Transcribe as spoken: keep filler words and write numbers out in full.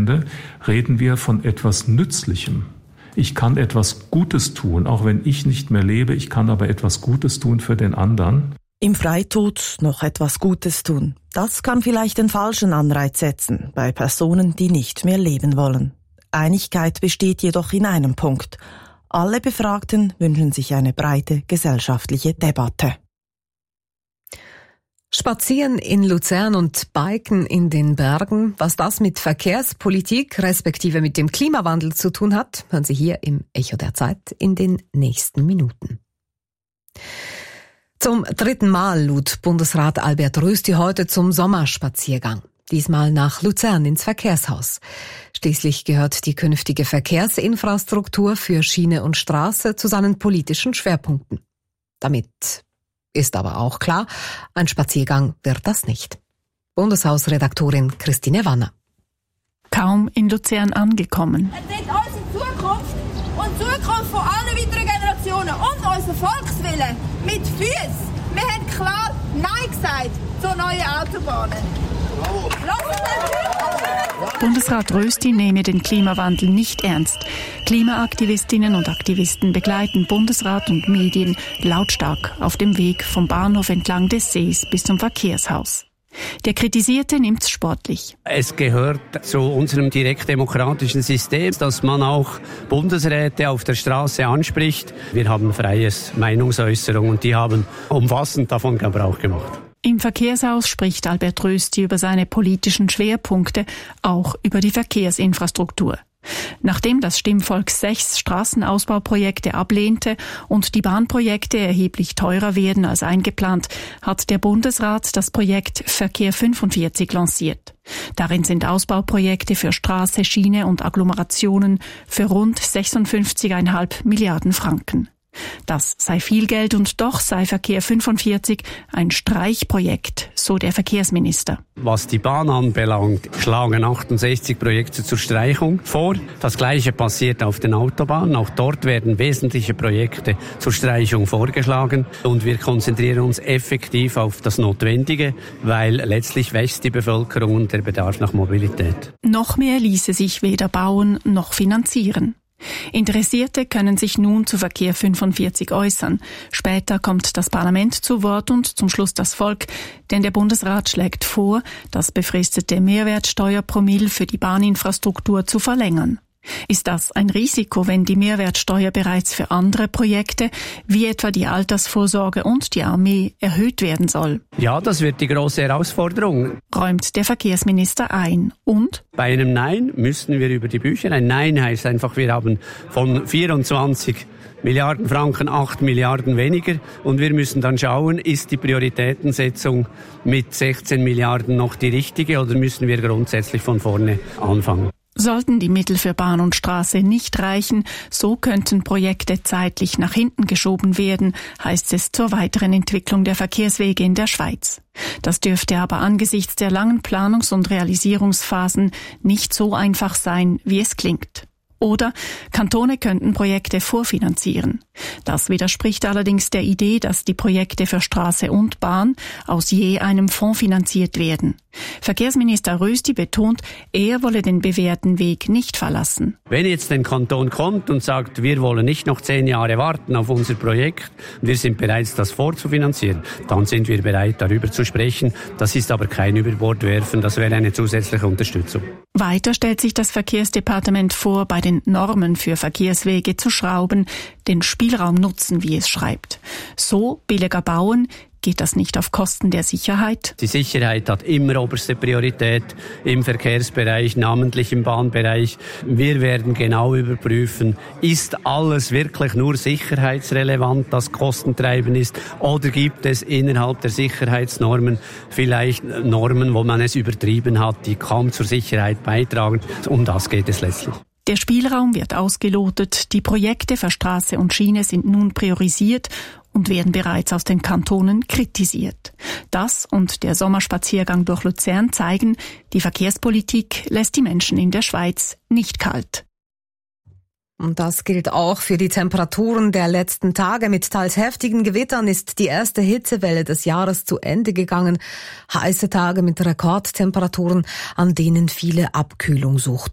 Ende reden wir von etwas Nützlichem. Ich kann etwas Gutes tun, auch wenn ich nicht mehr lebe, ich kann aber etwas Gutes tun für den anderen. Im Freitod noch etwas Gutes tun. Das kann vielleicht den falschen Anreiz setzen bei Personen, die nicht mehr leben wollen. Einigkeit besteht jedoch in einem Punkt. Alle Befragten wünschen sich eine breite gesellschaftliche Debatte. Spazieren in Luzern und Biken in den Bergen. Was das mit Verkehrspolitik respektive mit dem Klimawandel zu tun hat, hören Sie hier im Echo der Zeit in den nächsten Minuten. Zum dritten Mal lud Bundesrat Albert Rösti heute zum Sommerspaziergang. Diesmal nach Luzern ins Verkehrshaus. Schließlich gehört die künftige Verkehrsinfrastruktur für Schiene und Straße zu seinen politischen Schwerpunkten. Damit ist aber auch klar, ein Spaziergang wird das nicht. Bundeshausredaktorin Christine Wanner. Kaum in Luzern angekommen. Es ist unsere Zukunft und die Zukunft von allen weiteren Generationen und unser Volkswille mit Füßen. Wir haben klar Nein gesagt zu neuen Autobahnen. Bundesrat Rösti nehme den Klimawandel nicht ernst. Klimaaktivistinnen und Aktivisten begleiten Bundesrat und Medien lautstark auf dem Weg vom Bahnhof entlang des Sees bis zum Verkehrshaus. Der Kritisierte nimmt's sportlich. Es gehört zu unserem direktdemokratischen System, dass man auch Bundesräte auf der Straße anspricht. Wir haben freies Meinungsäußerung und die haben umfassend davon Gebrauch gemacht. Im Verkehrshaus spricht Albert Rösti über seine politischen Schwerpunkte, auch über die Verkehrsinfrastruktur. Nachdem das Stimmvolk sechs Straßenausbauprojekte ablehnte und die Bahnprojekte erheblich teurer werden als eingeplant, hat der Bundesrat das Projekt Verkehr fünfundvierzig lanciert. Darin sind Ausbauprojekte für Straße, Schiene und Agglomerationen für rund sechsundfünfzig Komma fünf Milliarden Franken. Das sei viel Geld und doch sei Verkehr fünfundvierzig ein Streichprojekt, so der Verkehrsminister. Was die Bahn anbelangt, schlagen achtundsechzig Projekte zur Streichung vor. Das Gleiche passiert auf den Autobahnen. Auch dort werden wesentliche Projekte zur Streichung vorgeschlagen. Und wir konzentrieren uns effektiv auf das Notwendige, weil letztlich wächst die Bevölkerung und der Bedarf nach Mobilität. Noch mehr ließe sich weder bauen noch finanzieren. Interessierte können sich nun zu Verkehr fünfundvierzig äußern. Später kommt das Parlament zu Wort und zum Schluss das Volk, denn der Bundesrat schlägt vor, das befristete Mehrwertsteuerpromille für die Bahninfrastruktur zu verlängern. Ist das ein Risiko, wenn die Mehrwertsteuer bereits für andere Projekte, wie etwa die Altersvorsorge und die Armee, erhöht werden soll? Ja, das wird die große Herausforderung, räumt der Verkehrsminister ein. Und? Bei einem Nein müssten wir über die Bücher. Ein Nein heißt einfach, wir haben von vierundzwanzig Milliarden Franken acht Milliarden weniger und wir müssen dann schauen, ist die Prioritätensetzung mit sechzehn Milliarden noch die richtige oder müssen wir grundsätzlich von vorne anfangen? Sollten die Mittel für Bahn und Straße nicht reichen, so könnten Projekte zeitlich nach hinten geschoben werden, heißt es zur weiteren Entwicklung der Verkehrswege in der Schweiz. Das dürfte aber angesichts der langen Planungs- und Realisierungsphasen nicht so einfach sein, wie es klingt. Oder Kantone könnten Projekte vorfinanzieren. Das widerspricht allerdings der Idee, dass die Projekte für Straße und Bahn aus je einem Fonds finanziert werden. Verkehrsminister Rösti betont, er wolle den bewährten Weg nicht verlassen. Wenn jetzt ein Kanton kommt und sagt, wir wollen nicht noch zehn Jahre warten auf unser Projekt, wir sind bereit, das vorzufinanzieren, dann sind wir bereit, darüber zu sprechen. Das ist aber kein Überbordwerfen, das wäre eine zusätzliche Unterstützung. Weiter stellt sich das Verkehrsdepartement vor, bei den Normen für Verkehrswege zu schrauben, den Spielraum nutzen, wie es schreibt. So billiger bauen, geht das nicht auf Kosten der Sicherheit? Die Sicherheit hat immer oberste Priorität im Verkehrsbereich, namentlich im Bahnbereich. Wir werden genau überprüfen, ist alles wirklich nur sicherheitsrelevant, das kostentreibend ist, oder gibt es innerhalb der Sicherheitsnormen vielleicht Normen, wo man es übertrieben hat, die kaum zur Sicherheit beitragen. Um das geht es letztlich. Der Spielraum wird ausgelotet, die Projekte für Straße und Schiene sind nun priorisiert und werden bereits aus den Kantonen kritisiert. Das und der Sommerspaziergang durch Luzern zeigen, die Verkehrspolitik lässt die Menschen in der Schweiz nicht kalt. Und das gilt auch für die Temperaturen der letzten Tage. Mit teils heftigen Gewittern ist die erste Hitzewelle des Jahres zu Ende gegangen. Heiße Tage mit Rekordtemperaturen, an denen viele Abkühlung suchten.